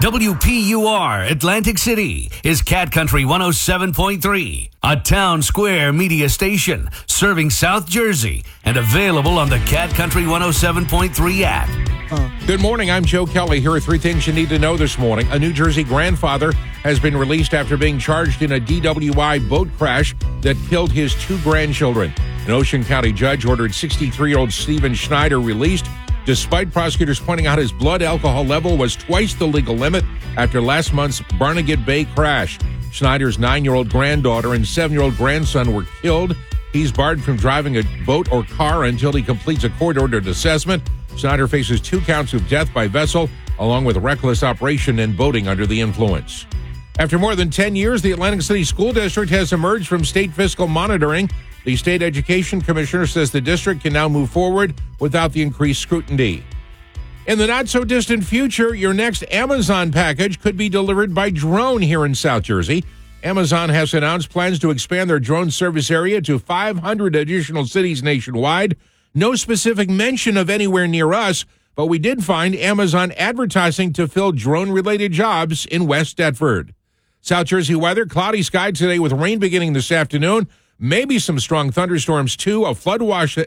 WPUR Atlantic City is Cat Country 107.3, a town square media station serving South Jersey and available on the Cat Country 107.3 app. Good morning, I'm Joe Kelly. Here are three things you need to know this morning. A New Jersey grandfather has been released after being charged in a DWI boat crash that killed his two grandchildren. An Ocean County judge ordered 63-year-old Stephen Schneider released, despite prosecutors pointing out his blood alcohol level was twice the legal limit after last month's Barnegat Bay crash. Schneider's 9-year-old granddaughter and 7-year-old grandson were killed. He's barred from driving a boat or car until he completes a court-ordered assessment. Schneider faces 2 counts of death by vessel, along with reckless operation and boating under the influence. After more than 10 years, the Atlantic City School District has emerged from state fiscal monitoring. The state education commissioner says the district can now move forward without the increased scrutiny. In the not-so-distant future, your next Amazon package could be delivered by drone here in South Jersey. Amazon has announced plans to expand their drone service area to 500 additional cities nationwide. No specific mention of anywhere near us, but we did find Amazon advertising to fill drone-related jobs in West Deptford. South Jersey weather, cloudy sky today with rain beginning this afternoon. Maybe some strong thunderstorms, too. A flood watch